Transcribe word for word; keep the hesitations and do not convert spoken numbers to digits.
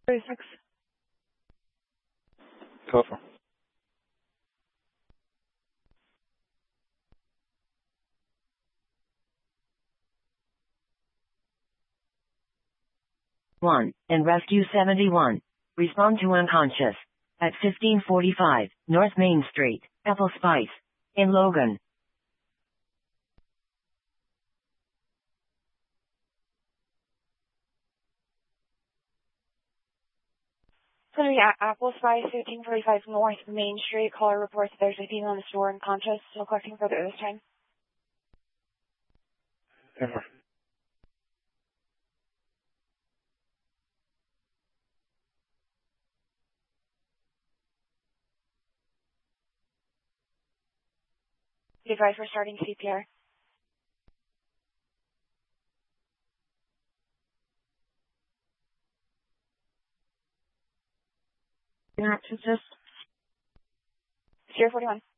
thirty-six. Cover. one, and Rescue seventy-one. Respond to unconscious. At fifteen forty-five, North Main Street, Apple Spice. In Logan. So yeah, Apple Spice, fifteen forty-five North Main Street. Caller reports there's a female in the store unconscious. Still collecting further this time. Cover. Be advised for starting C P R. Interruption, sis. zero forty-one.